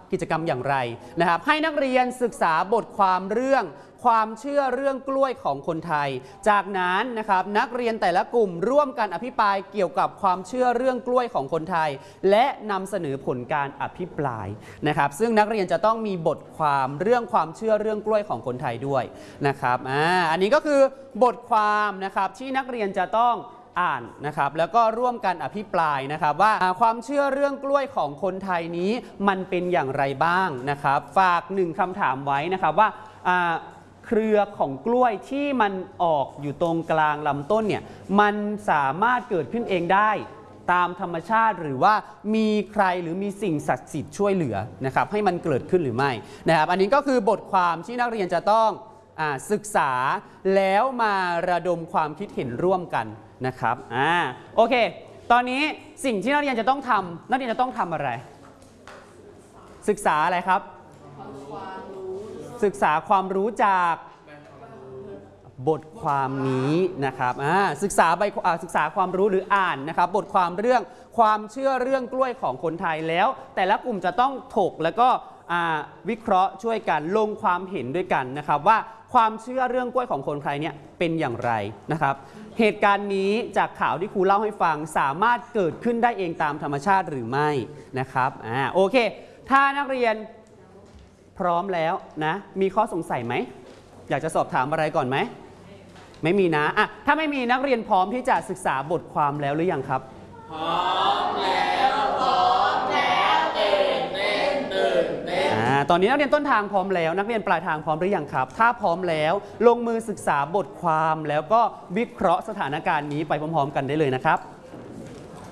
กิจกรรมอย่างไรนะครับให้นักเรียนศึกษาบทความเรื่องความเชื่อเรื่องกล้วยของคนไทยจากนั้นนะครับนักเรียนแต่ละกลุ่มร่วมกันอภิปรายเกี่ยวกับความเชื่อเรื่องกล้วยของคนไทยและนำเสนอผลการอภิปรายนะครับซึ่งนักเรียนจะต้องมีบทความเรื่องความเชื่อเรื่องกล้วยของคนไทยด้วยนะครับอันนี้ก็คือบทความนะครับที่นักเรียนจะต้องอ่านนะครับแล้วก็ร่วมกันอภิปรายนะครับว่าความเชื่อเรื่องกล้วยของคนไทยนี้มันเป็นอย่างไรบ้างนะครับฝาก1คำถามไว้นะครับว่าเครือของกล้วยที่มันออกอยู่ตรงกลางลำต้นเนี่ยมันสามารถเกิดขึ้นเองได้ตามธรรมชาติหรือว่ามีใครหรือมีสิ่งศักดิ์สิทธิ์ช่วยเหลือนะครับให้มันเกิดขึ้นหรือไม่นะครับอันนี้ก็คือบทความที่นักเรียนจะต้องศึกษาแล้วมาระดมความคิดเห็นร่วมกันนะครับโอเคตอนนี้สิ่งที่นักเรียนจะต้องทำนักเรียนจะต้องทำอะไรศึกษาอะไรครับศึกษาความรู้จากบทความนี้นะครับศึกษาความรู้หรืออ่านนะครับบทความเรื่องความเชื่อเรื่องกล้วยของคนไทยแล้วแต่ละกลุ่มจะต้องถกแล้วก็วิเคราะห์ช่วยกันลงความเห็นด้วยกันนะครับว่าความเชื่อเรื่องกล้วยของคนไทยเนี่ยเป็นอย่างไรนะครับเหตุการณ์นี้จากข่าวที่ครูเล่าให้ฟังสามารถเกิดขึ้นได้เองตามธรรมชาติหรือไม่นะครับโอเคถ้านักเรียนพร้อมแล้วนะมีข้อสงสัยไหมอยากจะสอบถามอะไรก่อนไหมไม่มีนะถ้าไม่มีนักเรียนพร้อมที่จะศึกษาบทความแล้วหรือยังครับพร้อมแล้วตื่นเต้นตอนนี้นักเรียนต้นทางพร้อมแล้วนักเรียนปลายทางพร้อมหรือยังครับถ้าพร้อมแล้วลงมือศึกษาบทความแล้วก็วิเคราะห์สถานการณ์นี้ไปพร้อมๆกันได้เลยนะครับ